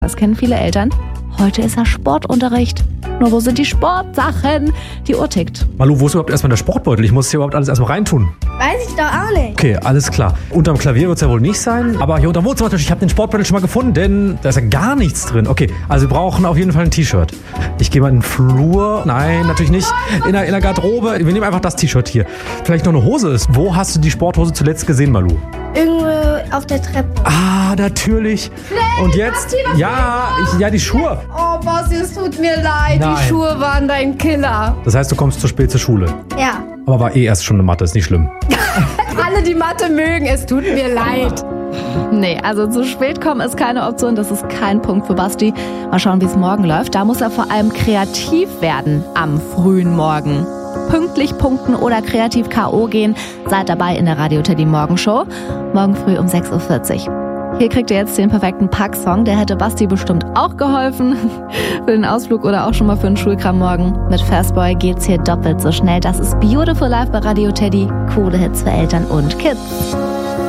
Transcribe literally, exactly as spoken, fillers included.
Das kennen viele Eltern. Heute ist ja Sportunterricht. Nur wo sind die Sportsachen? Die Uhr tickt. Malu, wo ist überhaupt erstmal der Sportbeutel? Ich muss hier überhaupt alles erstmal reintun. Weiß ich doch auch nicht. Okay, alles klar. Unterm Klavier wird es ja wohl nicht sein. Aber hier unter dem Wohnzimmertisch, ich habe den Sportbeutel schon mal gefunden, denn da ist ja gar nichts drin. Okay, also wir brauchen auf jeden Fall ein T-Shirt. Ich gehe mal in den Flur. Nein, natürlich nicht. In der, in der Garderobe. Wir nehmen einfach das T-Shirt hier. Vielleicht noch eine Hose ist. Wo hast du die Sporthose zuletzt gesehen, Malu? Irgendwo auf der Treppe. Ah, natürlich. Und jetzt? Ja, ich, ja, die Schuhe. Oh, Basti, es tut mir leid. Nein. Die Schuhe waren dein Killer. Das heißt, du kommst zu spät zur Schule. Ja. Aber war eh erst schon eine Mathe, ist nicht schlimm. Alle, die Mathe mögen, es tut mir leid. Nee, also zu spät kommen ist keine Option. Das ist kein Punkt für Basti. Mal schauen, wie es morgen läuft. Da muss er vor allem kreativ werden am frühen Morgen. Pünktlich punkten oder kreativ K O gehen. Seid dabei in der Radio Teddy Morgenshow. Morgen früh um sechs Uhr vierzig. Hier kriegt ihr jetzt den perfekten Pack-Song. Der hätte Basti bestimmt auch geholfen. Für den Ausflug oder auch schon mal für den Schulkram morgen. Mit Fastboy geht's hier doppelt so schnell. Das ist Beautiful Life bei Radio Teddy. Coole Hits für Eltern und Kids.